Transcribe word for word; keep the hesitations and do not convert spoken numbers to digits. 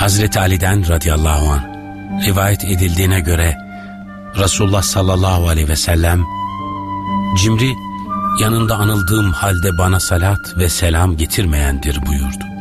Hazreti Ali'den radıyallahu anh rivayet edildiğine göre Resulullah sallallahu aleyhi ve sellem, Cimri yanında anıldığım halde bana salat ve selam getirmeyendir buyurdu.